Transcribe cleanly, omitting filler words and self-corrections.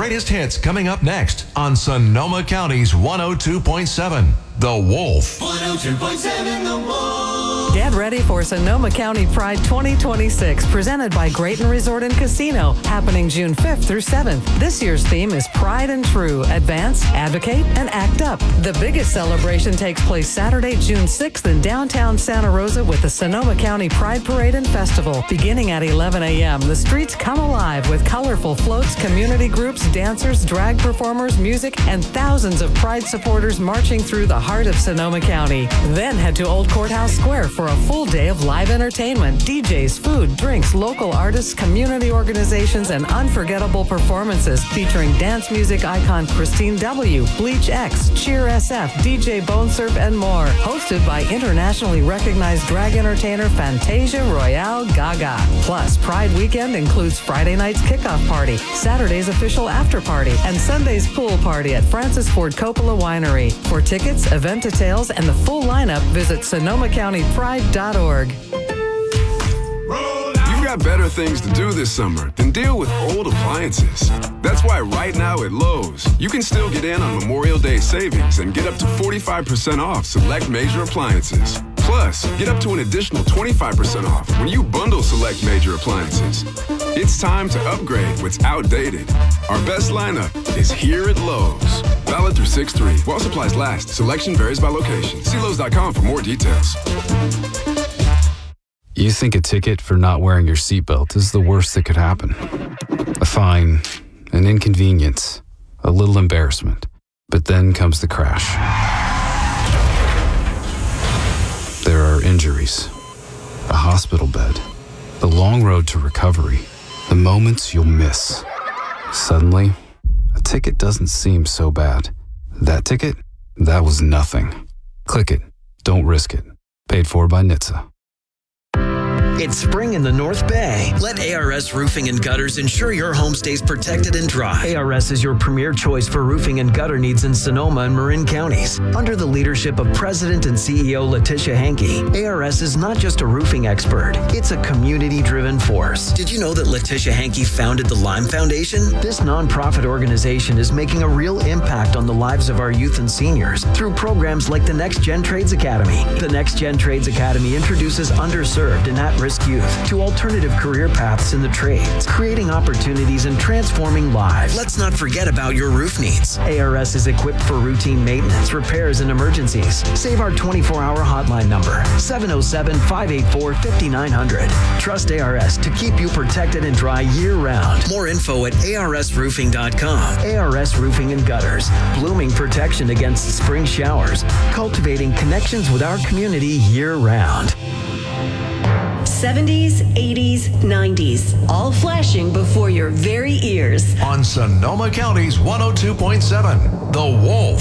greatest hits coming up next on Sonoma County's 102.7, The Wolf. 102.7 The Wolf. Get ready for Sonoma County Pride 2026, presented by Grayton Resort and Casino, happening June 5th through 7th. This year's theme is Pride and True, Advance, Advocate, and Act Up. The biggest celebration takes place Saturday, June 6th in downtown Santa Rosa with the Sonoma County Pride Parade and Festival. Beginning at 11 a.m., the streets come alive with colorful floats, community groups, dancers, drag performers, music, and thousands of Pride supporters marching through the heart of Sonoma County. Then head to Old Courthouse Square for a full day of live entertainment, DJs, food, drinks, local artists, community organizations, and unforgettable performances featuring dance music icon Christine W., Bleach X, Cheer SF, DJ Bone Surf, and more. Hosted by internationally recognized drag entertainer Fantasia Royale Gaga. Plus, Pride Weekend includes Friday night's kickoff party, Saturday's official after party, and Sunday's pool party at Francis Ford Coppola Winery. For tickets, event details, and the full lineup, visit SonomaCountyPride.org. You've got better things to do this summer than deal with old appliances. That's why right now at Lowe's, you can still get in on Memorial Day savings and get up to 45% off select major appliances. Plus, get up to an additional 25% off when you bundle select major appliances. It's time to upgrade what's outdated. Our best lineup is here at Lowe's. Valid through 6/3. While supplies last. Selection varies by location. See Lowe's.com for more details. You think a ticket for not wearing your seatbelt is the worst that could happen. A fine, an inconvenience, a little embarrassment. But then comes the crash. There are injuries, a hospital bed, the long road to recovery, the moments you'll miss. Suddenly, a ticket doesn't seem so bad. That ticket? That was nothing. Click it. Don't risk it. Paid for by NHTSA. It's spring in the North Bay. Let ARS Roofing and Gutters ensure your home stays protected and dry. ARS is your premier choice for roofing and gutter needs in Sonoma and Marin counties. Under the leadership of President and CEO Letitia Hankey, ARS is not just a roofing expert, it's a community-driven force. Did you know that Letitia Hankey founded the Lime Foundation? This nonprofit organization is making a real impact on the lives of our youth and seniors through programs like the Next Gen Trades Academy. The Next Gen Trades Academy introduces underserved and at-risk youth to alternative career paths in the trades, creating opportunities and transforming lives. Let's not forget about your roof needs. ARS is equipped for routine maintenance, repairs, and emergencies. Save our 24-hour hotline number, 707-584-5900. Trust ARS to keep you protected and dry year-round. More info at arsroofing.com. ARS Roofing and Gutters, blooming protection against spring showers, cultivating connections with our community year-round. 70s, 80s, 90s, all flashing before your very ears. On Sonoma County's 102.7, The Wolf.